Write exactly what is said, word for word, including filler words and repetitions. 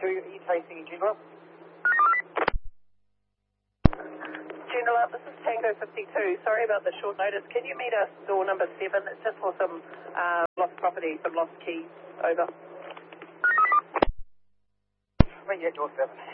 fifty-two, are you tracing General? General, this is Tango fifty-two. Sorry about the short notice. Can you meet us door number seven? It's just for some uh, lost property, some lost keys. Over. Right, yeah, door seven.